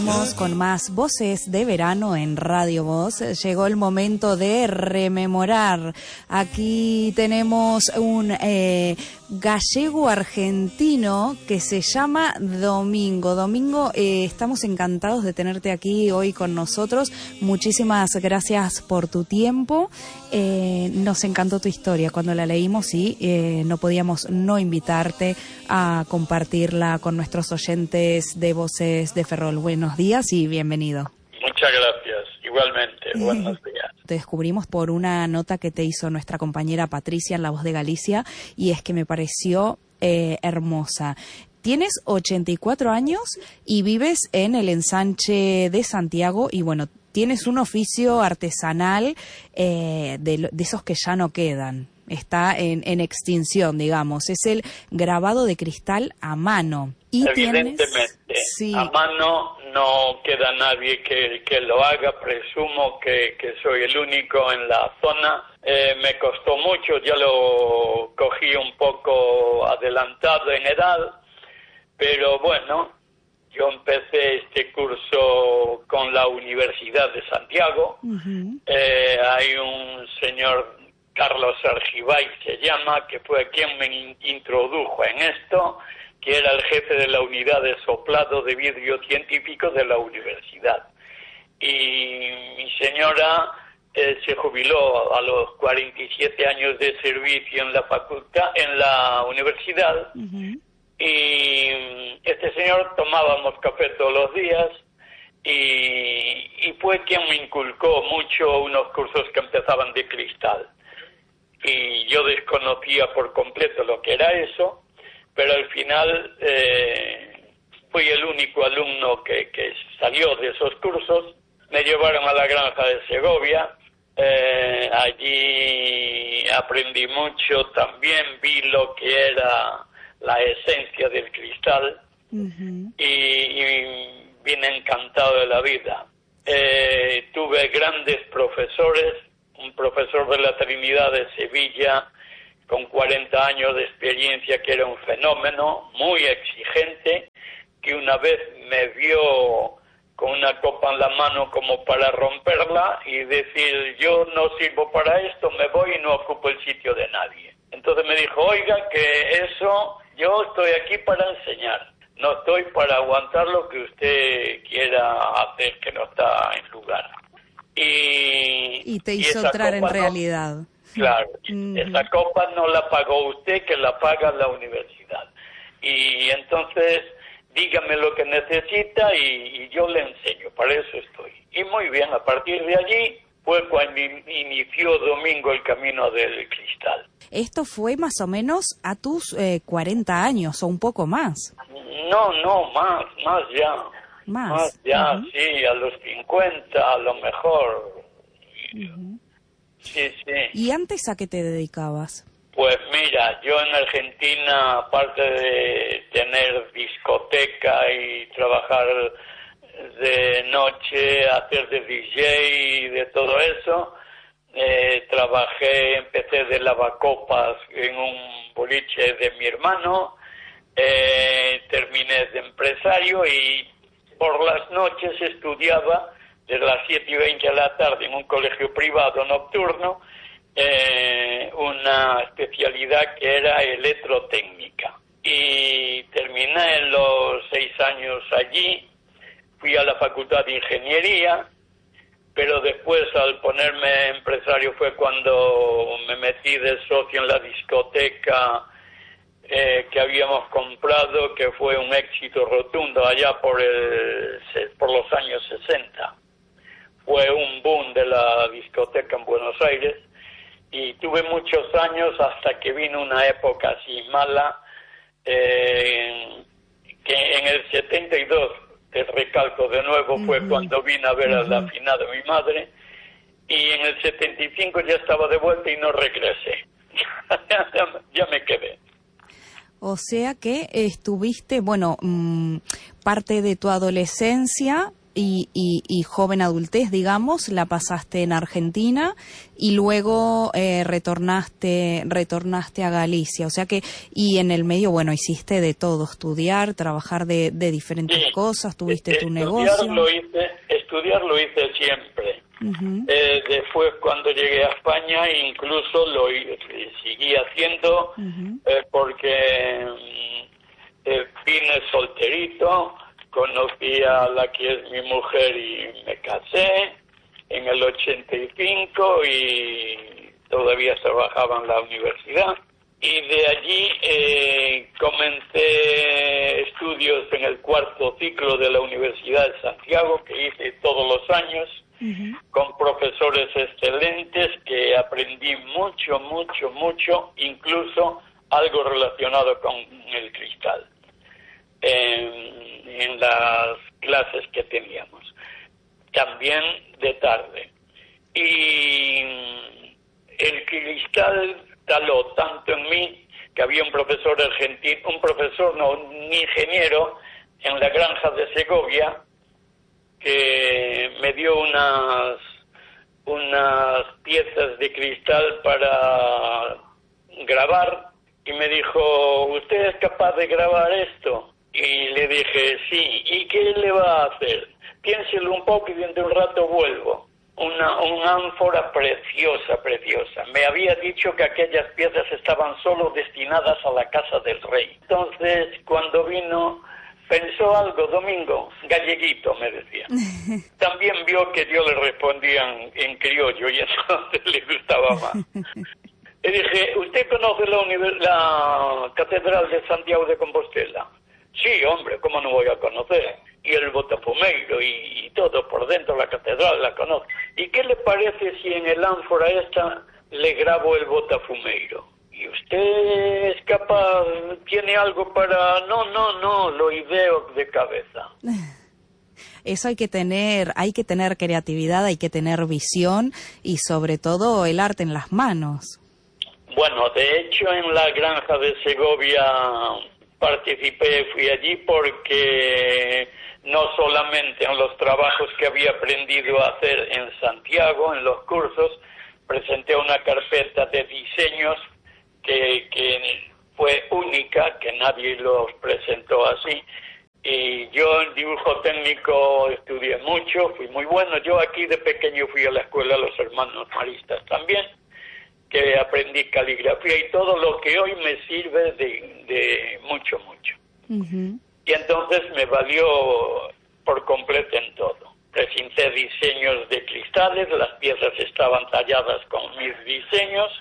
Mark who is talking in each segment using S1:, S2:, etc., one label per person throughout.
S1: Seguimos con más Voces de Verano en Radio Voz. Llegó el momento de rememorar. Aquí tenemos un gallego argentino que se llama Domingo. Domingo, estamos encantados de tenerte aquí hoy con nosotros. Muchísimas gracias por tu tiempo. Nos encantó tu historia cuando la leímos y no podíamos no invitarte a compartirla con nuestros oyentes de Voces de Ferrol. Buenos días y bienvenido.
S2: Muchas gracias, igualmente, buenos días.
S1: Te descubrimos por una nota que te hizo nuestra compañera Patricia en La Voz de Galicia y es que me pareció hermosa. Tienes 84 años y vives en el Ensanche de Santiago y bueno, tienes un oficio artesanal de esos que ya no quedan. Está en extinción, digamos. Es el grabado de cristal a mano. Y
S2: evidentemente,
S1: sí.
S2: A mano no queda nadie que lo haga. Presumo que soy el único en la zona. Me costó mucho, ya lo cogí un poco adelantado en edad, pero bueno, yo empecé este curso con la Universidad de Santiago. Uh-huh. Hay un señor, Carlos Argibay se llama, que fue quien me introdujo en esto, que era el jefe de la unidad de soplado de vidrio científico de la universidad. Y mi señora se jubiló a los 47 años de servicio en la facultad, en la universidad. Uh-huh. Y este señor tomábamos café todos los días y fue quien me inculcó mucho unos cursos que empezaban de cristal. Y yo desconocía por completo lo que era eso, pero al final fui el único alumno que salió de esos cursos. Me llevaron a la granja de Segovia, allí aprendí mucho, también vi lo que era la esencia del cristal. Uh-huh. y vine encantado de la vida. Tuve grandes profesores, un profesor de la Trinidad de Sevilla con 40 años de experiencia que era un fenómeno, muy exigente, que una vez me vio con una copa en la mano como para romperla y decir, yo no sirvo para esto, me voy y no ocupo el sitio de nadie. Entonces me dijo, oiga, que eso, yo estoy aquí para enseñar, no estoy para aguantar lo que usted quiera hacer, que no está en lugar.
S1: Y te hizo entrar en realidad.
S2: Claro, esa copa no la pagó usted, que la paga la universidad. Y entonces, dígame lo que necesita y yo le enseño, para eso estoy. Y muy bien, a partir de allí fue cuando inició Domingo el camino del cristal.
S1: Esto fue más o menos a tus 40 años o un poco más.
S2: No, más ya. Más ya, uh-huh. Sí, a los 50 a lo mejor. Uh-huh. Sí.
S1: ¿Y antes a qué te dedicabas?
S2: Pues mira, yo en Argentina, aparte de tener discoteca y trabajar de noche, hacer de DJ y de todo eso, empecé de lavacopas en un boliche de mi hermano, terminé de empresario y por las noches estudiaba desde las 7:20 de la tarde en un colegio privado nocturno, una especialidad que era electrotécnica. Y terminé los 6 años allí, fui a la Facultad de Ingeniería, pero después al ponerme empresario fue cuando me metí de socio en la discoteca que habíamos comprado, que fue un éxito rotundo allá por los años 60. Fue un boom de la discoteca en Buenos Aires y tuve muchos años hasta que vino una época así mala, que en el 72, te recalco de nuevo, fue cuando vine a ver a la finada mi madre, y en el 75 ya estaba de vuelta y no regresé. Ya me quedé.
S1: O sea que estuviste, parte de tu adolescencia y joven adultez, digamos, la pasaste en Argentina y luego retornaste a Galicia. O sea que, y en el medio, bueno, hiciste de todo, estudiar, trabajar de diferentes cosas, tuviste tu negocio.
S2: Estudiar lo hice siempre.
S1: Uh-huh.
S2: Después, cuando llegué a España, incluso lo seguí haciendo, uh-huh, porque vine solterito, conocí a la que es mi mujer y me casé en el 85 y todavía trabajaba en la universidad. Y de allí comencé estudios en el 4º ciclo de la Universidad de Santiago, que hice todos los años, uh-huh, con profesores excelentes, que aprendí mucho, incluso algo relacionado con el cristal, en las clases que teníamos, también de tarde. Y el cristal taló tanto en mí que había un profesor argentino, un ingeniero en la granja de Segovia, que me dio unas piezas de cristal para grabar y me dijo, ¿usted es capaz de grabar esto? Y le dije, sí. ¿Y qué le va a hacer? Piénselo un poco y dentro de un rato vuelvo. Una ánfora preciosa. Me había dicho que aquellas piezas estaban solo destinadas a la casa del rey. Entonces, cuando vino, pensó algo, Domingo, galleguito, me decía. También vio que yo le respondía en criollo y entonces le gustaba más. Le dije, ¿usted conoce la Catedral de Santiago de Compostela? Sí, hombre, ¿cómo no voy a conocer? Y el Botafumeiro y todo por dentro de la catedral la conozco. ¿Y qué le parece si en el ánfora esta le grabo el Botafumeiro? ¿Y usted es capaz, tiene algo para...? No, lo ideo de cabeza.
S1: Eso hay que tener creatividad, hay que tener visión y sobre todo el arte en las manos.
S2: Bueno, de hecho en la granja de Segovia participé, fui allí porque no solamente en los trabajos que había aprendido a hacer en Santiago, en los cursos, presenté una carpeta de diseños que fue única, que nadie los presentó así. Y yo en dibujo técnico estudié mucho, fui muy bueno. Yo aquí de pequeño fui a la escuela de los hermanos maristas también, que aprendí caligrafía y todo lo que hoy me sirve de mucho. Uh-huh. Y entonces me valió por completo en todo. Presenté diseños de cristales, las piezas estaban talladas con mis diseños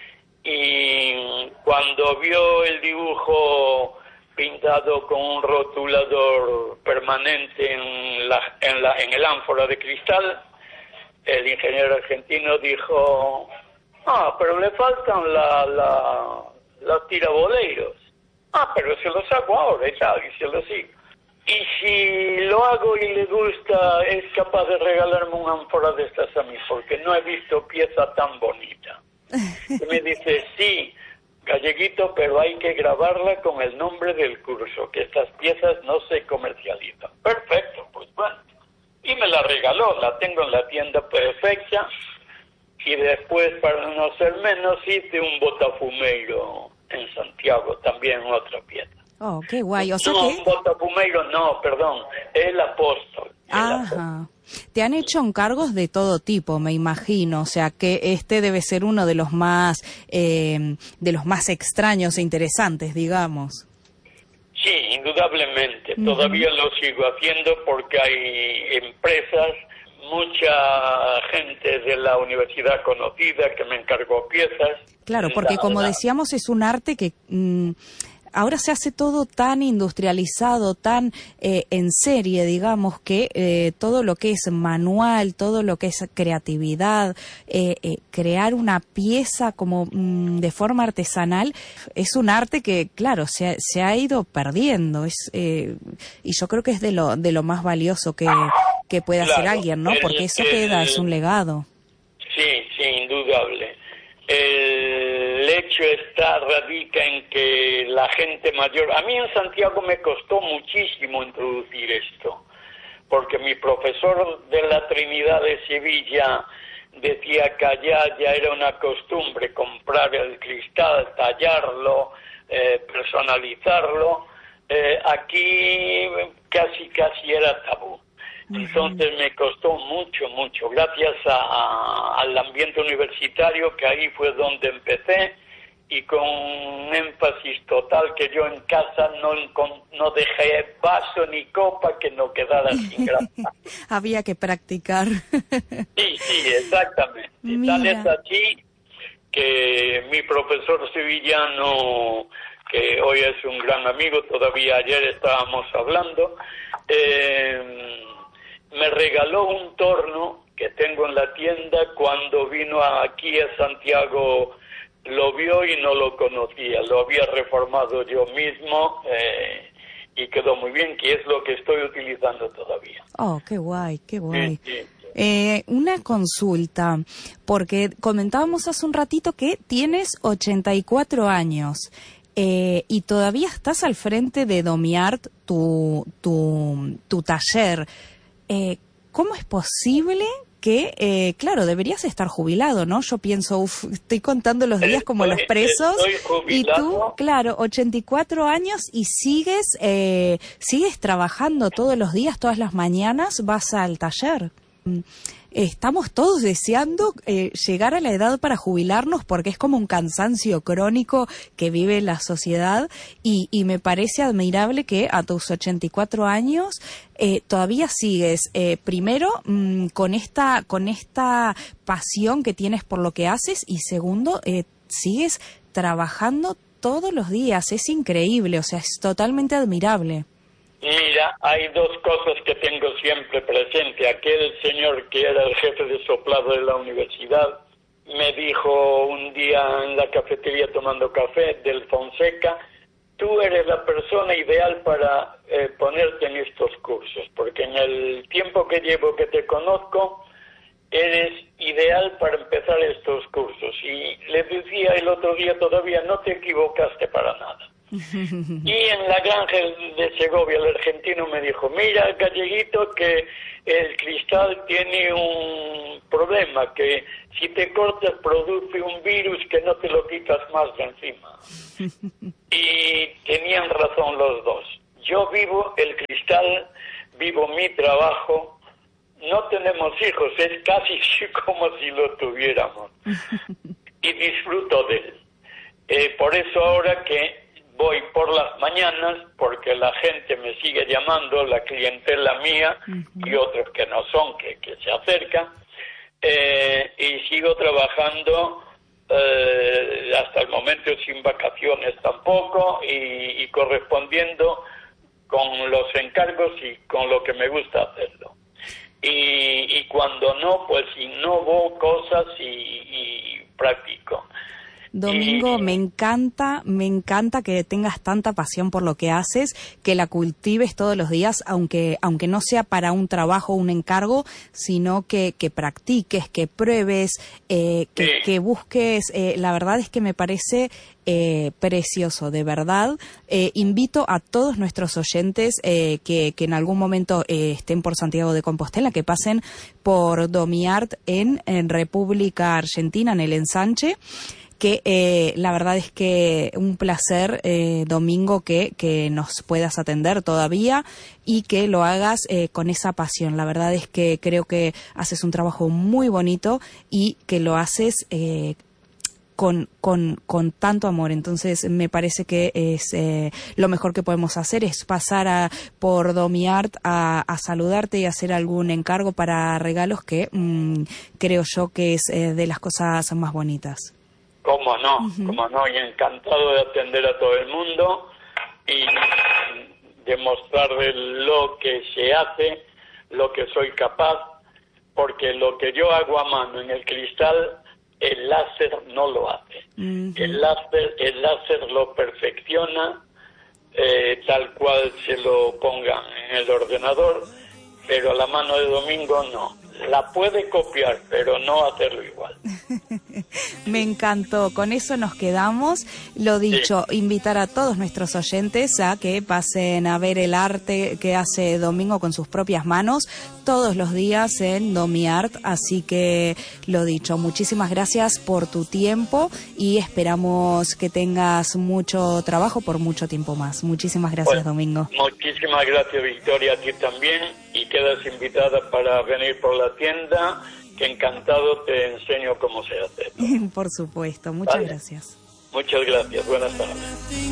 S2: y cuando vio el dibujo pintado con un rotulador permanente en el ánfora de cristal, el ingeniero argentino dijo, pero le faltan los tiraboleiros. Pero se los hago ahora y tal, y se los sigo. Y si lo hago y le gusta, es capaz de regalarme un ánfora de estas a mí, porque no he visto pieza tan bonita. Y me dice, sí, galleguito, pero hay que grabarla con el nombre del curso, que estas piezas no se comercializan. Perfecto, pues bueno. Y me la regaló, la tengo en la tienda perfecta. Y después, para no ser menos, hice un Botafumeiro en Santiago, también otra pieza.
S1: Oh, qué guay. O sea
S2: un Botafumeiro no, perdón, el Apóstol.
S1: Ajá. Te han hecho encargos de todo tipo, me imagino, o sea que este debe ser uno de los más extraños e interesantes, digamos.
S2: Sí, indudablemente. Uh-huh. Todavía lo sigo haciendo porque hay empresas, mucha gente de la universidad conocida que me encargó piezas.
S1: Claro, porque como decíamos es un arte que ahora se hace todo tan industrializado, tan en serie, digamos, que todo lo que es manual, todo lo que es creatividad, crear una pieza como de forma artesanal, es un arte que, claro, se ha ido perdiendo. Y yo creo que es de lo más valioso que puede hacer alguien, ¿no? Porque eso queda, es un legado.
S2: Sí, indudable. El hecho radica en que la gente mayor... A mí en Santiago me costó muchísimo introducir esto, porque mi profesor de la Trinidad de Sevilla decía que allá ya era una costumbre comprar el cristal, tallarlo, personalizarlo. Aquí casi era tabú. Entonces me costó mucho, gracias al ambiente universitario, que ahí fue donde empecé, y con un énfasis total que yo en casa no dejé vaso ni copa que no quedara sin grasa.
S1: Había que practicar.
S2: Sí, exactamente.
S1: Mira.
S2: Tal es así que mi profesor sevillano, que hoy es un gran amigo, todavía ayer estábamos hablando, me regaló un torno que tengo en la tienda. Cuando vino aquí a Santiago lo vio y no lo conocía, lo había reformado yo mismo y quedó muy bien, que es lo que estoy utilizando todavía.
S1: Oh, qué guay, qué guay.
S2: Sí.
S1: Una consulta, porque comentábamos hace un ratito que tienes 84 años. Y todavía estás al frente de Domiart, tu taller. ¿Cómo es posible que, claro, deberías estar jubilado, ¿no? Yo pienso, estoy contando los días como los presos. Y tú, claro, 84 años y sigues trabajando todos los días, todas las mañanas, vas al taller. Estamos todos deseando llegar a la edad para jubilarnos, porque es como un cansancio crónico que vive la sociedad, y me parece admirable que a tus 84 años todavía sigues, primero, con esta pasión que tienes por lo que haces, y segundo, sigues trabajando todos los días. Es increíble, o sea, es totalmente admirable.
S2: Mira, hay dos cosas que tengo siempre presente. Aquel señor que era el jefe de soplado de la universidad me dijo un día en la cafetería tomando café, del Fonseca: tú eres la persona ideal para ponerte en estos cursos, porque en el tiempo que llevo que te conozco, eres ideal para empezar estos cursos. Y le decía el otro día todavía: no te equivocaste para nada. Y en la granja de Segovia, el argentino me dijo: mira, galleguito, que el cristal tiene un problema, que si te cortas produce un virus que no te lo quitas más de encima. Y tenían razón los dos. Yo vivo el cristal, vivo mi trabajo. No tenemos hijos, es casi como si lo tuviéramos. Y disfruto de él. Por eso ahora que voy por las mañanas, porque la gente me sigue llamando, la clientela mía, y otros que no son, que se acercan, y sigo trabajando hasta el momento sin vacaciones tampoco, y correspondiendo con los encargos y con lo que me gusta hacerlo. Y cuando no, pues innovo cosas y practico.
S1: Domingo, me encanta que tengas tanta pasión por lo que haces, que la cultives todos los días, aunque no sea para un trabajo o un encargo, sino que practiques, que pruebes, que busques. La verdad es que me parece precioso, de verdad. Invito a todos nuestros oyentes que en algún momento estén por Santiago de Compostela, que pasen por Domiart en República Argentina, en el Ensanche, que la verdad es que un placer, Domingo, que nos puedas atender todavía y que lo hagas con esa pasión. La verdad es que creo que haces un trabajo muy bonito y que lo haces con tanto amor. Entonces me parece que es lo mejor que podemos hacer es pasar por Domiart a saludarte y hacer algún encargo para regalos, que creo yo que es de las cosas más bonitas.
S2: Cómo no, y encantado de atender a todo el mundo y demostrarle lo que se hace, lo que soy capaz, porque lo que yo hago a mano en el cristal, el láser no lo hace. El láser lo perfecciona tal cual se lo ponga en el ordenador, pero a la mano de Domingo no. La puede copiar, pero no hacerlo igual.
S1: Me encantó, con eso nos quedamos. Lo dicho, invitar a todos nuestros oyentes a que pasen a ver el arte que hace Domingo con sus propias manos todos los días en DomiArt. Así que lo dicho, muchísimas gracias por tu tiempo y esperamos que tengas mucho trabajo por mucho tiempo más. Muchísimas gracias, Domingo.
S2: Muchísimas gracias, Victoria, a ti también, y quedas invitada para venir por la tienda, que encantado te enseño cómo se hace.
S1: Por supuesto, muchas gracias.
S2: Muchas gracias, buenas tardes.